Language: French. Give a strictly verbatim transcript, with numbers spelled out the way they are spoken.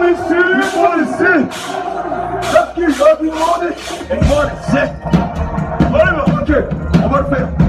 ici, moi ici. Qu'est-ce qu'il va lui demander? Et moi ici. Allez, ok, on va le faire.